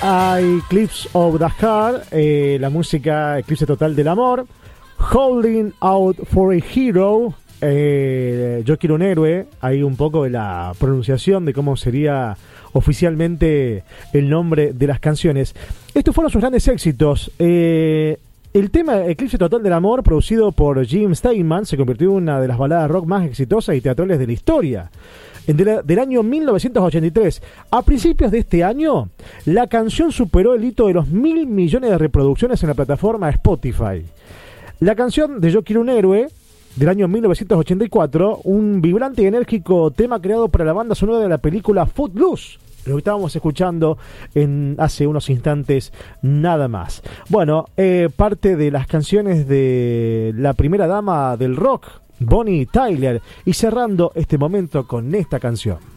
Eclipse of the Heart, la música Eclipse Total del Amor. Holding Out for a Hero, Yo Quiero un Héroe. Hay un poco de la pronunciación de cómo sería oficialmente el nombre de las canciones. Estos fueron sus grandes éxitos. El tema Eclipse Total del Amor, producido por Jim Steinman, se convirtió en una de las baladas rock más exitosas y teatrales de la historia. Del año 1983. A principios de este año, la canción superó el hito de los 1.000 millones de reproducciones en la plataforma Spotify. La canción de Yo Quiero un Héroe, del año 1984, un vibrante y enérgico tema creado para la banda sonora de la película Footloose, lo que estábamos escuchando hace unos instantes nada más. Bueno, parte de las canciones de la primera dama del rock, Bonnie Tyler, y cerrando este momento con esta canción.